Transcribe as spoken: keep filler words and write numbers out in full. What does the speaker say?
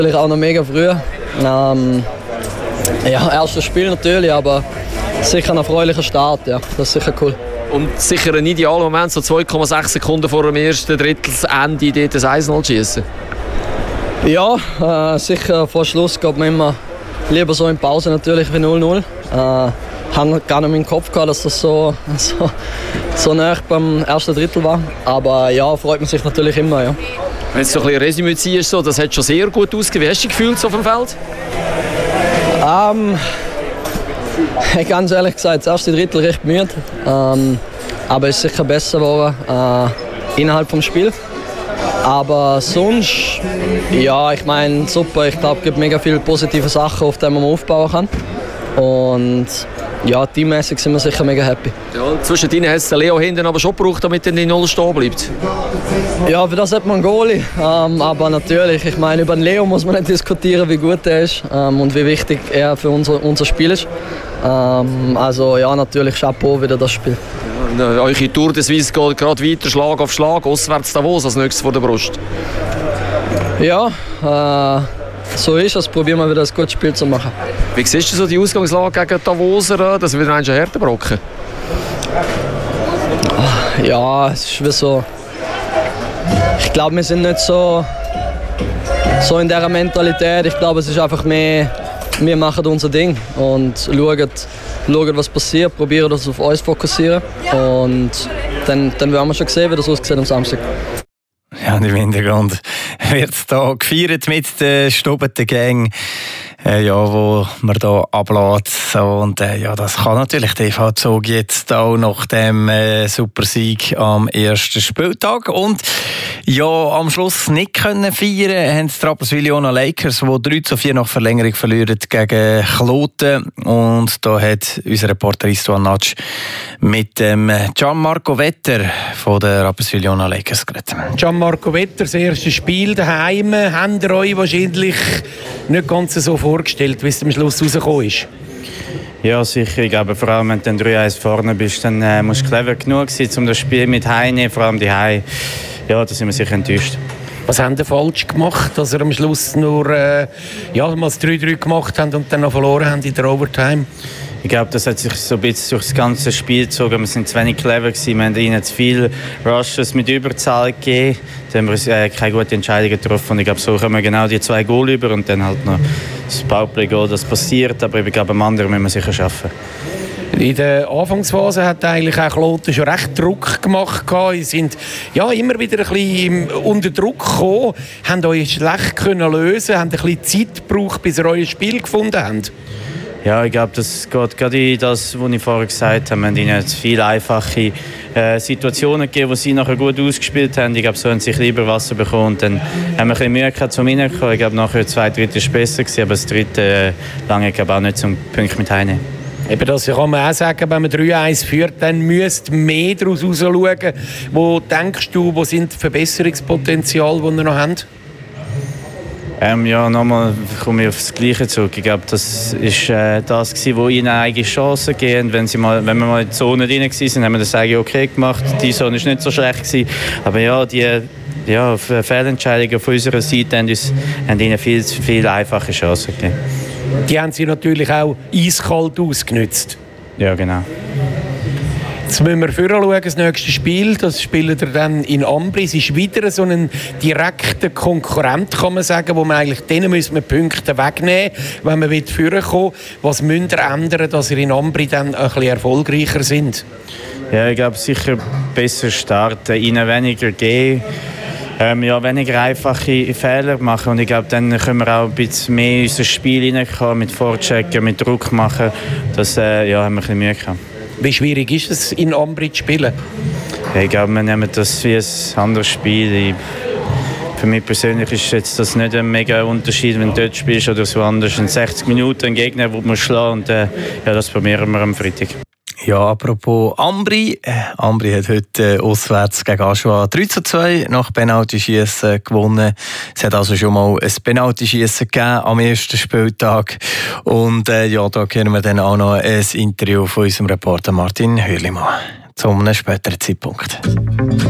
Natürlich auch noch mega früh. Ähm, ja, erstes Spiel natürlich, aber sicher ein erfreulicher Start. Ja. Das ist sicher cool. Und sicher ein idealer Moment, so zwei Komma sechs Sekunden vor dem ersten Drittelsende dort das eins null schießen. Ja, äh, sicher vor Schluss geht man immer lieber so in Pause natürlich wie null null. Äh, habe gar nicht im Kopf gehabt, dass das so, so, so nah beim ersten Drittel war. Aber ja, freut man sich natürlich immer. Ja. Wenn du so ein bisschen Resümee ziehst, so, das hat schon sehr gut ausgesehen. Wie hast du dich gefühlt so auf dem Feld? Ähm, ganz ehrlich gesagt, das erste Drittel recht müde. Ähm, aber es ist sicher besser geworden äh, innerhalb des Spiels. Aber sonst, ja, ich meine, super. Ich glaube, es gibt mega viele positive Sachen, auf denen man aufbauen kann. Und ja, teammäßig sind wir sicher mega happy. Ja, zwischen denen hat es Leo hinten aber schon gebraucht, damit er in Null stehen bleibt. Ja, für das hat man einen Goalie. Ähm, aber natürlich, ich meine, über den Leo muss man nicht diskutieren, wie gut er ist ähm, und wie wichtig er für unser, unser Spiel ist. Ähm, also ja, natürlich Chapeau wieder das Spiel. Ja, eure Tour des Suisse geht gerade weiter, Schlag auf Schlag, auswärts Davos als nächstes vor der Brust. Ja, äh, so ist es. Probieren wir wieder ein gutes Spiel zu machen. Wie siehst du so die Ausgangslage gegen Davoser? Das ist wieder ein härter Brocken. Ja, es ist wie so. Ich glaube, wir sind nicht so, so in dieser Mentalität. Ich glaube, es ist einfach mehr, wir machen unser Ding und schauen, schauen was passiert, probieren uns auf uns zu fokussieren. Und dann, dann werden wir schon sehen, wie das aussieht am Samstag. Ja, im Hintergrund wird hier gefeiert mit der stubberten Gang, äh, ja, wo man hier ablässt. Und äh, ja, das kann natürlich T V Zug jetzt auch nach dem äh, Supersieg am ersten Spieltag. Und ja, am Schluss nicht können feiern haben die Rapperswil-Jona Lakers, die drei zu vier nach Verlängerung verlieren gegen Kloten. Und da hat unser Reporter Istvan Natsch mit dem Gianmarco Vetter von der Rapperswil-Jona Lakers geredet. Gianmarco Vetter, das erste Spiel daheim. Habt ihr euch wahrscheinlich nicht ganz so vorgestellt, wie es am Schluss rausgekommen ist? Ja, sicher. Ich glaube, vor allem, wenn du drei eins vorne bist, dann äh, musst du clever genug sein, um das Spiel mit heimzunehmen, vor allem die Heim. Ja, da sind wir sicher enttäuscht. Was haben Sie falsch gemacht, dass ihr am Schluss nur äh, ja, mal das drei drei gemacht habt und dann noch verloren habt in der Overtime? Ich glaube, das hat sich so ein bisschen durch das ganze Spiel gezogen. Wir sind zu wenig clever gewesen. Wir haben ihnen zu viele Rushes mit Überzahl gegeben. Dann haben wir äh, keine gute Entscheidung getroffen. Und ich glaube, so kommen wir genau die zwei Goal über und dann halt noch das Powerplay-Goal, das passiert. Aber ich glaube, am anderen müssen wir sicher schaffen. In der Anfangsphase hat eigentlich auch Kloten schon recht Druck gemacht. Sie sind ja, immer wieder ein bisschen unter Druck gekommen, haben euch schlecht können lösen, haben ein bisschen Zeit gebraucht, bis ihr euer Spiel gefunden habt. Ja, ich glaube, das geht gerade in das, was ich vorher gesagt habe. Wir haben ihnen viele einfache äh, Situationen gegeben, wo sie nachher gut ausgespielt haben. Ich glaube, so haben sie ein bisschen Überwasser bekommen. Und dann haben wir ein bisschen Mühe gehabt, zum Reinkommen. Ich glaube, nachher zwei Drittel war besser gewesen, aber das dritte äh, lange glaube auch nicht zum Punkt mit heimnehmen. Eben das kann man auch sagen, wenn man drei eins führt, dann müsst mehr daraus herausschauen. Wo denkst du, wo sind die Verbesserungspotenziale, die wir noch haben? Ähm, ja, nochmal komme ich auf das Gleiche zurück. Ich glaube, das war äh, das, gewesen, wo ihnen eigene Chancen geben. Wenn, sie mal, wenn wir mal in die Zone drin waren, haben wir das eigentlich okay gemacht. Die Zone war nicht so schlecht gewesen. Aber ja, die ja, Fehlentscheidungen von unserer Seite haben, uns, haben ihnen viel, viel einfache Chancen gegeben. Die haben sie natürlich auch eiskalt ausgenutzt. Ja, genau. Jetzt müssen wir vorher schauen, das nächste Spiel, das spielt ihr dann in Ambri. Es ist wieder so ein direkter Konkurrent, kann man sagen, wo man eigentlich denen müssen wir Punkte wegnehmen, wenn man vorher kommen will. Was müsst ihr ändern, dass ihr in Ambri dann ein bisschen erfolgreicher sind? Ja, ich glaube, sicher besser starten, ihnen weniger geben. Ähm, ja, weniger einfache Fehler machen und ich glaube, dann können wir auch ein bisschen mehr in unser Spiel hineinkommen, mit Vorchecken, mit Druck machen. Das äh, ja, haben wir ein bisschen Mühe gehabt. Wie schwierig ist es, in Ambri zu spielen? Ja, ich glaube, wir nehmen das wie ein anderes Spiel. Ich, für mich persönlich ist jetzt das nicht ein mega Unterschied, wenn du dort spielst oder so anders. In sechzig Minuten einen Gegner, den man schlagen und äh, ja, das probieren wir am Freitag. Ja, apropos Ambri. Äh, Ambri hat heute äh, auswärts gegen Aschua drei zu zwei nach Penaltyschiessen gewonnen. Es hat also schon mal ein Penaltyschiessen gegeben am ersten Spieltag. Und äh, ja, da hören wir dann auch noch ein Interview von unserem Reporter Martin Hürlimann zu einem späteren Zeitpunkt.